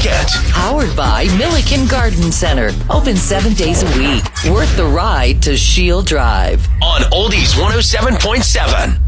Weekend. Powered by Milliken Garden Center. Open 7 days a week. Worth the ride to Shield Drive. On Oldies 107.7.